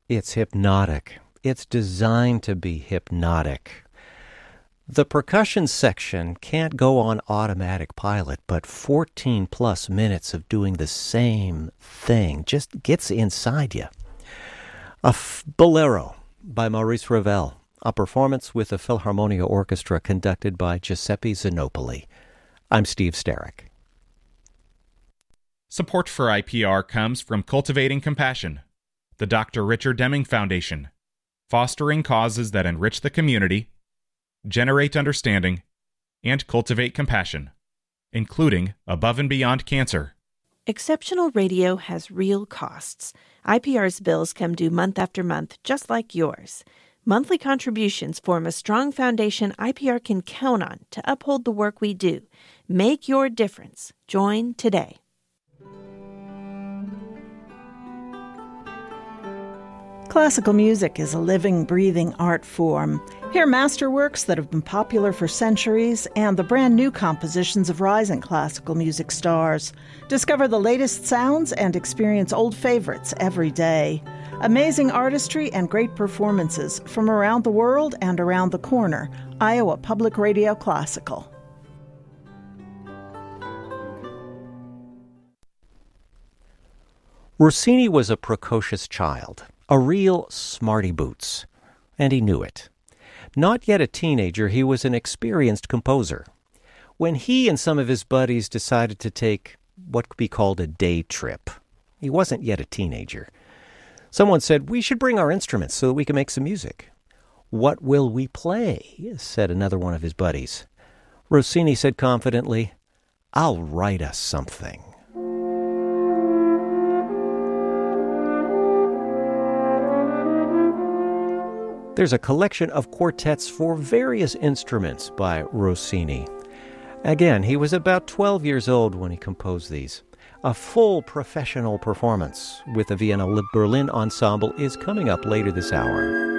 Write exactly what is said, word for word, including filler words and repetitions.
It's hypnotic. It's designed to be hypnotic. The percussion section can't go on automatic pilot, but fourteen plus minutes of doing the same thing just gets inside you. A f- Bolero by Maurice Ravel, a performance with the Philharmonia Orchestra conducted by Giuseppe Zanopoli. I'm Steve Starrick. Support for I P R comes from Cultivating Compassion, the Doctor Richard Deming Foundation, fostering causes that enrich the community, generate understanding, and cultivate compassion, including Above and Beyond Cancer. Exceptional radio has real costs. I P R's bills come due month after month, just like yours. Monthly contributions form a strong foundation I P R can count on to uphold the work we do. Make your difference. Join today. Classical music is a living, breathing art form. Hear masterworks that have been popular for centuries and the brand new compositions of rising classical music stars. Discover the latest sounds and experience old favorites every day. Amazing artistry and great performances from around the world and around the corner. Iowa Public Radio Classical. Rossini was a precocious child, a real smarty boots, and he knew it. Not yet a teenager, he was an experienced composer. When he and some of his buddies decided to take what could be called a day trip, he wasn't yet a teenager. Someone said, "We should bring our instruments so that we can make some music." "What will we play?" said another one of his buddies. Rossini said confidently, "I'll write us something." There's a collection of quartets for various instruments by Rossini. Again, he was about twelve years old when he composed these. A full professional performance with the Vienna Berlin Ensemble is coming up later this hour.